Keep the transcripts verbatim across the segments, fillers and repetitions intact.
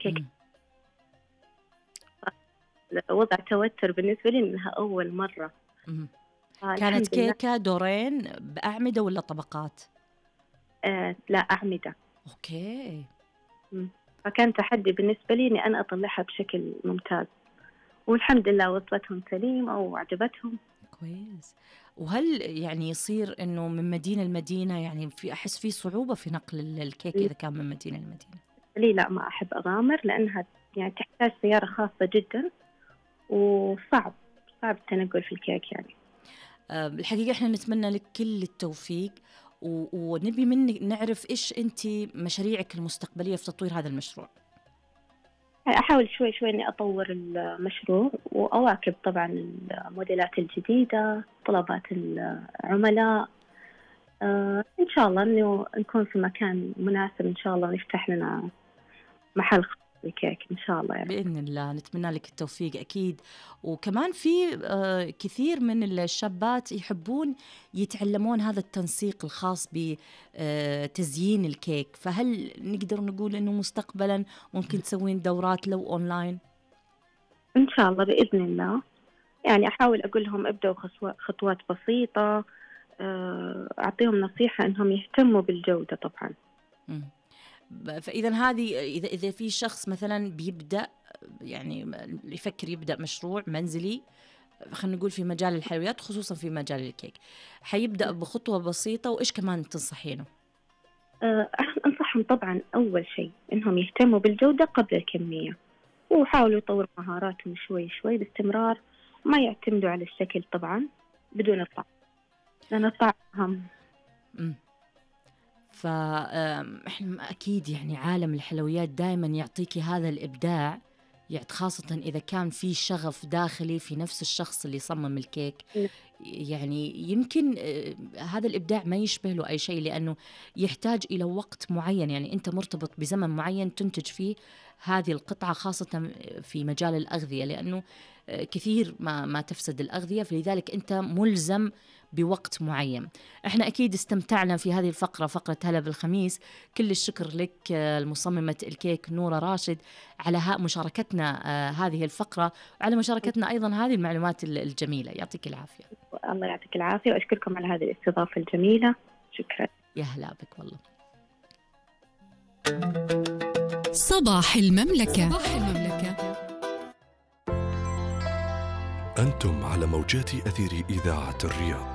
كيك. مم. وضع توتر بالنسبة لي إنها أول مرة. مم. آه كانت الحمد لله. كيكة دورين بأعمدة ولا طبقات؟ آه لا، أعمدة. أوكي. مم. فكان تحدي بالنسبة لي إني أنا أطلعها بشكل ممتاز، والحمد لله وصلتهم سليمة وعجبتهم. كويس. وهل يعني يصير إنه من مدينة لمدينة، يعني في أحس في صعوبة في نقل ال- الكيك إذا كان من مدينة لمدينة؟ لي لا، ما أحب أغامر لأنها يعني تحتاج سيارة خاصة جدا، وصعب صعب التنقل في الكيك يعني. آه، الحقيقة إحنا نتمنى لك كل التوفيق، و- ونبي منك نعرف إيش أنت مشاريعك المستقبلية في تطوير هذا المشروع. أحاول شوي شوي إني أطور المشروع وأواكب طبعا الموديلات الجديدة، طلبات العملاء. آه إن شاء الله إنه نكون في مكان مناسب، إن شاء الله نفتح لنا محل خاص بالكيك إن شاء الله يعني. بإذن الله نتمنى لك التوفيق أكيد. وكمان في آه، كثير من الشابات يحبون يتعلمون هذا التنسيق الخاص بتزيين الكيك، فهل نقدر نقول أنه مستقبلا ممكن تسوين دورات لو أونلاين؟ إن شاء الله بإذن الله. يعني أحاول أقول لهم ابدأوا خطوات خطوات بسيطة، آه، أعطيهم نصيحة إنهم يهتموا بالجودة طبعا. مم. ب- فإذا هذه إذا إذا في شخص مثلا بيبدأ، يعني يفكر يبدأ مشروع منزلي، خلينا نقول في مجال الحلويات خصوصا في مجال الكيك، حيبدأ بخطوة بسيطة، وإيش كمان تنصحينه؟ آه، أنصحهم طبعا أول شيء إنهم يهتموا بالجودة قبل الكمية، وحاولوا يطوروا مهاراتهم شوي شوي باستمرار، ما يعتمدوا على الشكل طبعا بدون الطعم، لأن الطعم أهم. مم. فإحنا أكيد يعني عالم الحلويات دائما يعطيكي هذا الإبداع، يعني خاصة إذا كان في شغف داخلي في نفس الشخص اللي صمم الكيك. يعني يمكن آه، هذا الإبداع ما يشبه له أي شيء، لأنه يحتاج إلى وقت معين، يعني أنت مرتبط بزمن معين تنتج فيه هذه القطعة، خاصة في مجال الأغذية، لأنه آه، كثير ما ما تفسد الأغذية، فلذلك أنت ملزم بوقت معين. احنا أكيد استمتعنا في هذه الفقرة، فقرة هلا بالخميس. كل الشكر لك آه، المصممة الكيك نورة راشد على ها مشاركتنا آه، هذه الفقرة، وعلى مشاركتنا أيضا هذه المعلومات ال- الجميلة. يعطيك العافية. الله يعطيك العافية، وأشكركم على هذه الاستضافة الجميلة. شكرا. يا هلا بك والله. صباح المملكة. صباح المملكة. أنتم على موجات أثير إذاعة الرياض.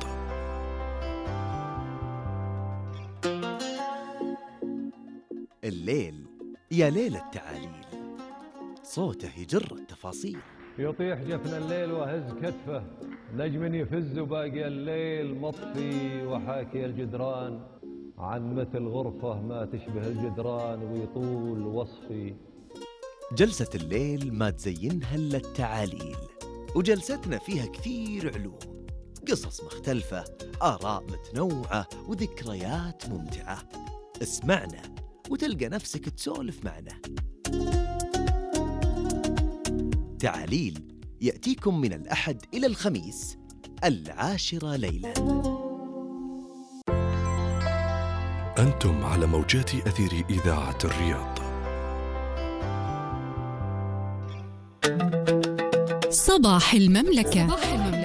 الليل يا ليل التعاليل، صوته يجر التفاصيل. يطيح جفن الليل وهز كتفه، نجم يفز وباقي الليل مطفي، وحاكي الجدران عن مثل غرفة ما تشبه الجدران ويطول وصفي. جلسة الليل ما تزينها إلا التعاليل، وجلستنا فيها كثير علوم، قصص مختلفة، آراء متنوعة، وذكريات ممتعة. اسمعنا وتلقى نفسك تسولف معنا. تعاليل يأتيكم من الأحد إلى الخميس العاشرة ليلاً. أنتم على موجات أثير إذاعة الرياض. صباح المملكة. صباح المملكة.